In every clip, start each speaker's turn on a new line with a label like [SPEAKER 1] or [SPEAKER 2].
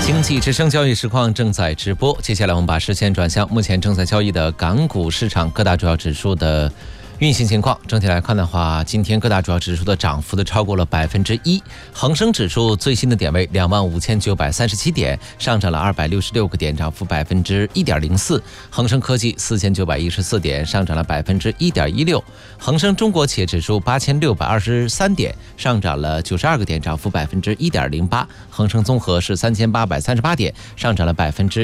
[SPEAKER 1] 经济之声交易实况正在直播，接下来我们把视线转向目前正在交易的港股市场各大主要指数的运行情况。整体来看的话，今天各大主要指数的涨幅都超过了1%。恒生指数最新的点位25,937点，上涨了266个点，涨幅1.04%。恒生科技4,914点，上涨了1.16%。恒生中国企业指数8,623点，上涨了92个点，涨幅1.08%。恒生综合是3,838点，上涨了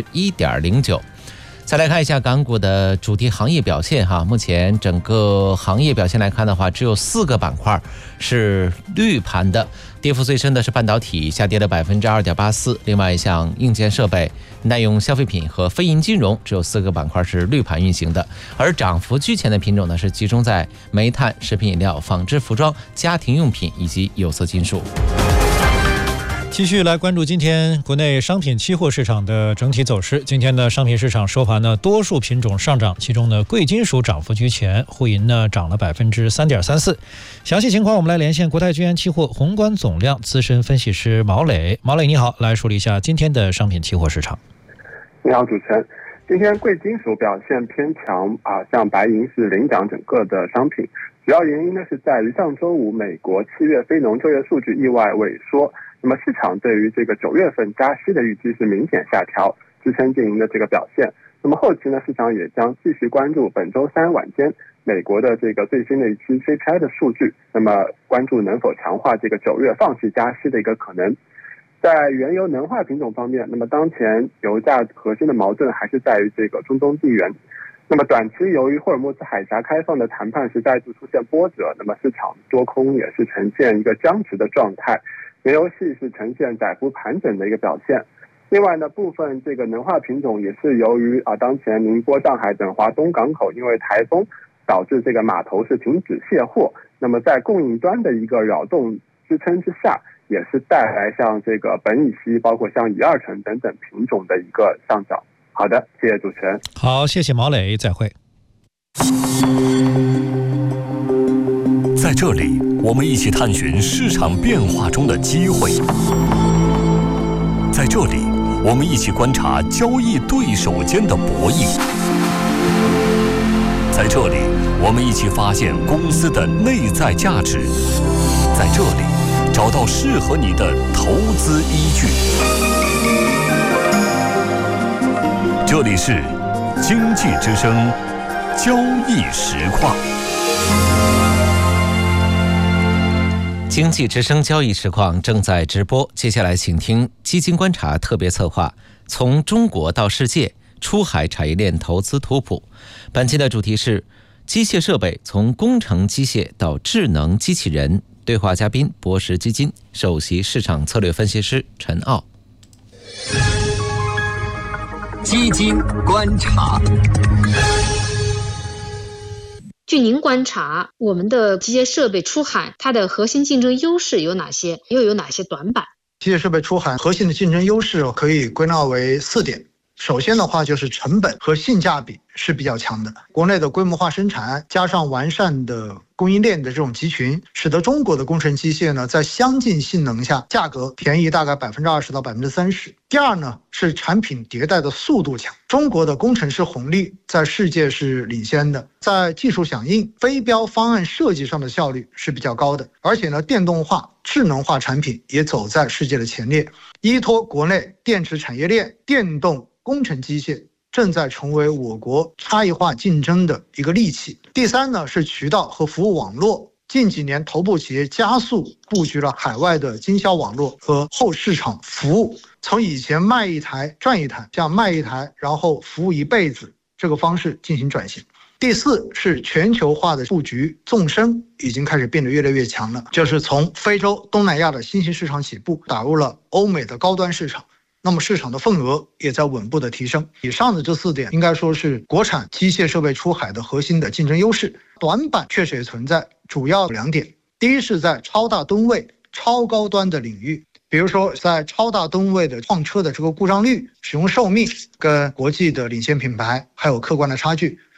[SPEAKER 1] 1.09%。再来看一下港股的主题行业表现哈，目前整个行业表现来看的话，只有4个板块是绿盘的，跌幅最深的是半导体，下跌了2.84%。另外像硬件设备、耐用消费品和非银金融，只有4个板块是绿盘运行的。而涨幅居前的品种呢，是集中在煤炭、食品饮料、纺织服装、家庭用品以及有色金属。
[SPEAKER 2] 继续来关注今天国内商品期货市场的整体走势。今天的商品市场收盘呢，多数品种上涨，其中呢贵金属涨幅居前，沪银呢涨了3.34%。详细情况我们来连线国泰君安期货宏观总量资深分析师毛磊。毛磊你好，来梳理一下今天的商品期货市场。
[SPEAKER 3] 你好主持人，今天贵金属表现偏强像白银是领涨整个的商品，主要原因呢是在于上周五美国7月非农就业数据意外萎缩。那么市场对于这个9月份加息的预期是明显下调，支撑经营的这个表现。那么后期呢，市场也将继续关注本周3晚间美国的这个最新的一期 CPI 的数据，那么关注能否强化这个9月放弃加息的一个可能。在原油能化品种方面，那么当前油价核心的矛盾还是在于这个中东地缘。那么短期由于霍尔木兹海峡开放的谈判是再度出现波折，那么市场多空也是呈现一个僵持的状态。原油系是呈现窄幅盘整的一个表现。另外呢，部分这个能化品种也是由于当前宁波、上海等华东港口因为台风导致这个码头是停止卸货，那么在供应端的一个扰动支撑之下，也是带来像这个苯乙烯包括像乙二醇等等品种的一个上涨。好的，谢谢主持人。
[SPEAKER 2] 好，谢谢毛磊，再会。
[SPEAKER 4] 在这里，我们一起探寻市场变化中的机会。在这里，我们一起观察交易对手间的博弈。在这里，我们一起发现公司的内在价值。在这里，找到适合你的投资依据。这里是经济之声交易实况。
[SPEAKER 1] 经济之声交易实况正在直播，接下来请听基金观察特别策划，从中国到世界，出海产业链投资图谱。本期的主题是机械设备从工程机械到智能机器人。对话嘉宾博时基金首席市场策略分析师陈傲。
[SPEAKER 5] 基金观察。
[SPEAKER 6] 据您观察，我们的机械设备出海，它的核心竞争优势有哪些，又有哪些短板？
[SPEAKER 7] 机械设备出海核心的竞争优势可以归纳为4点。首先的话就是成本和性价比是比较强的，国内的规模化生产加上完善的供应链的这种集群，使得中国的工程机械呢在相近性能下价格便宜大概20%到30%。第二呢是产品迭代的速度强，中国的工程师红利在世界是领先的，在技术响应、非标方案设计上的效率是比较高的，而且呢电动化、智能化产品也走在世界的前列。依托国内电池产业链，电动工程机械正在成为我国差异化竞争的一个利器。第三呢是渠道和服务网络，近几年头部企业加速布局了海外的经销网络和后市场服务，从以前卖一台赚一台，像卖一台然后服务一辈子这个方式进行转型。第四是全球化的布局纵深已经开始变得越来越强了，就是从非洲、东南亚的新兴市场起步，打入了欧美的高端市场，那么市场的份额也在稳步的提升。以上的这4点应该说是国产机械设备出海的核心的竞争优势。短板确实也存在，主要2点。第一是在超大吨位、超高端的领域，比如说在超大吨位的矿车的这个故障率、使用寿命跟国际的领先品牌还有客观的差距。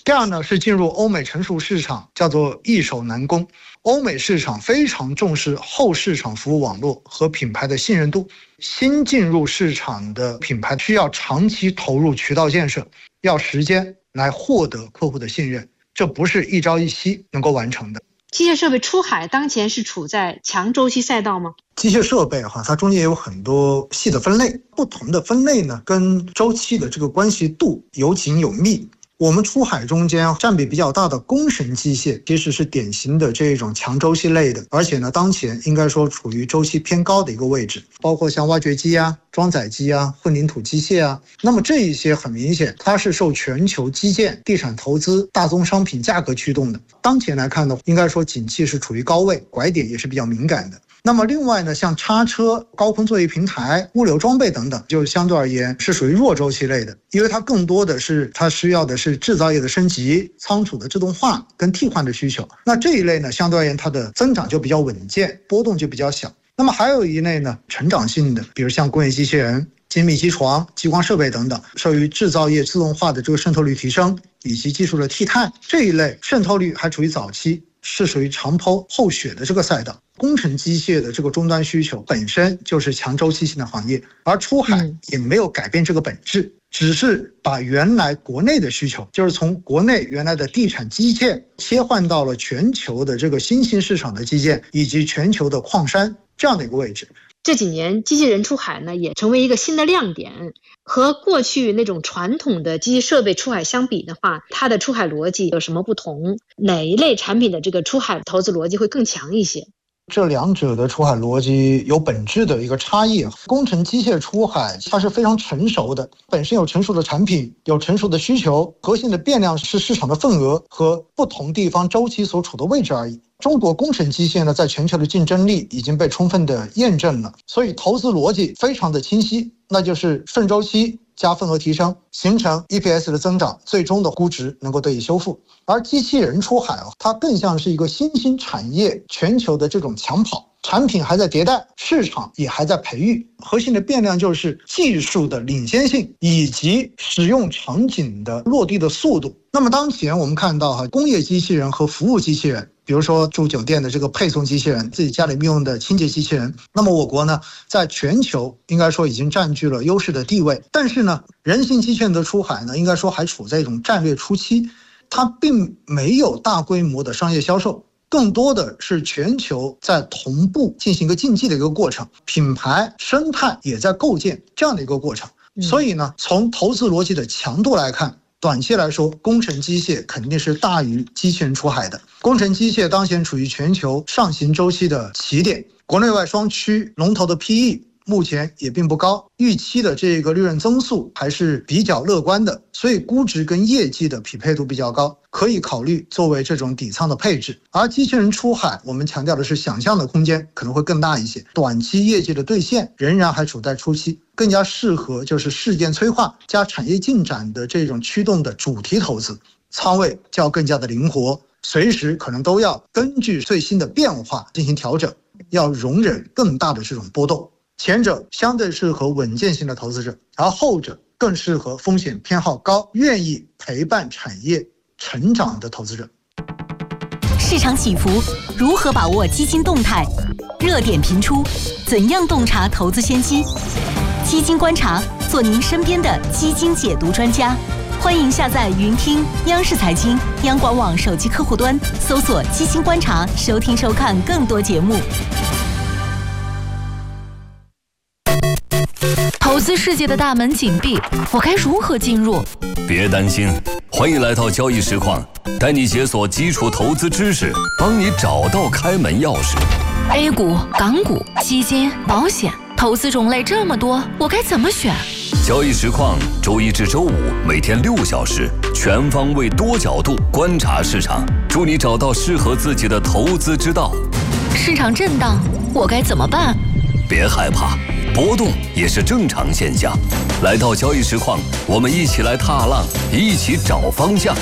[SPEAKER 7] 第二呢是进入欧美成熟市场，叫做易守难攻。欧美市场非常重视后市场服务网络和品牌的信任度，新进入市场的品牌需要长期投入渠道建设，要时间来获得客户的信任，这不是一朝一夕能够完成的。
[SPEAKER 6] 机械设备出海当前是处在强周期赛道吗？
[SPEAKER 7] 机械设备它中间有很多细的分类，不同的分类呢跟周期的这个关系度有紧有密。我们出海中间占比比较大的工程机械其实是典型的这种强周期类的，而且呢当前应该说处于周期偏高的一个位置，包括像挖掘机啊、装载机啊、混凝土机械啊。那么这一些很明显它是受全球基建、地产投资、大宗商品价格驱动的。当前来看呢，应该说景气是处于高位，拐点也是比较敏感的。那么另外呢，像叉车、高空作业平台、物流装备等等，就相对而言是属于弱周期类的，因为它更多的是它需要的是制造业的升级、仓储的自动化跟替换的需求。那这一类呢，相对而言它的增长就比较稳健，波动就比较小。那么还有一类呢，成长性的，比如像工业机器人、精密机床、激光设备等等，受于制造业自动化的这个渗透率提升以及技术的替代，这一类渗透率还处于早期，是属于长抛后雪的这个赛道。工程机械的这个终端需求本身就是强周期性的行业，而出海也没有改变这个本质，只是把原来国内的需求，就是从国内原来的地产基建切换到了全球的这个新兴市场的基建以及全球的矿山这样的一个位置。
[SPEAKER 6] 这几年机器人出海呢，也成为一个新的亮点。和过去那种传统的机器设备出海相比的话，它的出海逻辑有什么不同？哪一类产品的这个出海投资逻辑会更强一些？
[SPEAKER 7] 这两者的出海逻辑有本质的一个差异。工程机械出海它是非常成熟的，本身有成熟的产品，有成熟的需求，核心的变量是市场的份额和不同地方周期所处的位置而已。中国工程机械呢，在全球的竞争力已经被充分的验证了，所以投资逻辑非常的清晰，那就是顺周期加份额提升，形成 EPS 的增长，最终的估值能够得以修复。而机器人出海它更像是一个新兴产业全球的这种抢跑，产品还在迭代，市场也还在培育，核心的变量就是技术的领先性以及使用场景的落地的速度。那么当前我们看到工业机器人和服务机器人，比如说住酒店的这个配送机器人，自己家里面用的清洁机器人，那么我国呢，在全球应该说已经占据了优势的地位。但是呢，人形机器人的出海呢，应该说还处在一种战略初期，它并没有大规模的商业销售，更多的是全球在同步进行一个竞技的一个过程，品牌生态也在构建这样的一个过程。所以呢，从投资逻辑的强度来看，短期来说，工程机械肯定是大于机器人出海的。工程机械当前处于全球上行周期的起点，国内外双驱龙头的 PE 目前也并不高，预期的这个利润增速还是比较乐观的，所以估值跟业绩的匹配度比较高，可以考虑作为这种底仓的配置。而机器人出海，我们强调的是想象的空间可能会更大一些，短期业绩的兑现仍然还处在初期，更加适合就是事件催化加产业进展的这种驱动的主题投资，仓位就要更加的灵活，随时可能都要根据最新的变化进行调整，要容忍更大的这种波动。前者相对适合稳健型的投资者，而后者更适合风险偏好高、愿意陪伴产业成长的投资者。
[SPEAKER 8] 市场起伏，如何把握基金动态？热点频出，怎样洞察投资先机？基金观察，做您身边的基金解读专家。欢迎下载云听央视财经、央广网手机客户端，搜索基金观察，收听收看更多节目。
[SPEAKER 9] 投资世界的大门紧闭，我该如何进入？
[SPEAKER 4] 别担心，欢迎来到交易实况，带你解锁基础投资知识，帮你找到开门钥匙。
[SPEAKER 9] A 股、港股、基金、保险，投资种类这么多，我该怎么选？
[SPEAKER 4] 交易实况周一至周五每天6小时，全方位多角度观察市场，助你找到适合自己的投资之道。
[SPEAKER 9] 市场震荡，我该怎么办？
[SPEAKER 4] 别害怕，波动也是正常现象。来到交易实况，我们一起来踏浪，一起找方向。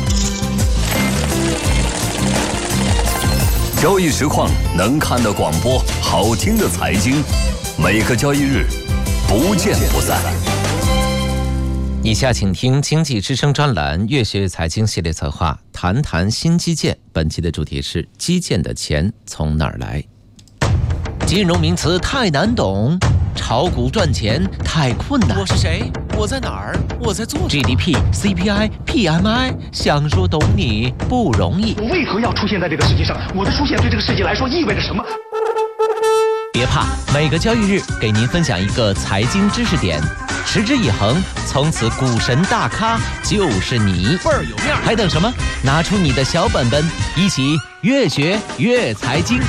[SPEAKER 4] 交易实况能看的广播，好听的财经，每个交易日不见不散。
[SPEAKER 1] 以下请听经济之声专栏越学越财经系列策划，谈谈新基建。本期的主题是基建的钱从哪儿来？金融名词太难懂，炒股赚钱太困难。我是谁？我在哪儿？我在做 GDP、CPI、PMI， 想说懂你不容易。
[SPEAKER 10] 我为何要出现在这个世界上？我的出现对这个世界来说意味着什么？
[SPEAKER 1] 别怕，每个交易日给您分享一个财经知识点，持之以恒，从此股神大咖就是你，倍儿有面。还等什么？拿出你的小本本，一起越学越财经。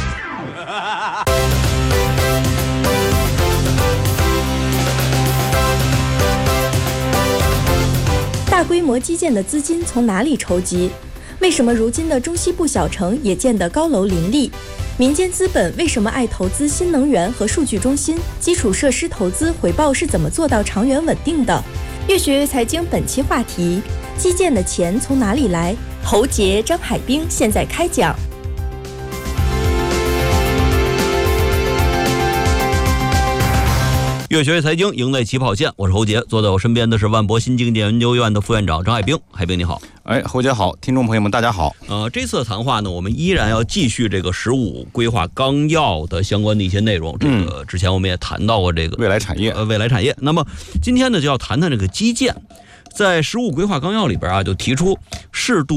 [SPEAKER 11] 大规模基建的资金从哪里筹集？为什么如今的中西部小城也建得高楼林立？民间资本为什么爱投资新能源和数据中心？基础设施投资回报是怎么做到长远稳定的？越学越财经本期话题：基建的钱从哪里来？侯杰、张海滨现在开讲。
[SPEAKER 12] 越学越财经，赢在起跑线。我是侯杰，坐在我身边的是万博新经济研究院的副院长张海滨。海滨你好。
[SPEAKER 13] 侯杰好，听众朋友们大家好。
[SPEAKER 12] 这次的谈话呢，我们依然要继续这个15规划纲要的相关的一些内容。这个之前我们也谈到过这个
[SPEAKER 13] 未来产业，
[SPEAKER 12] 未来产业。那么今天呢，就要谈谈这个基建。在15规划纲要里边啊，就提出适度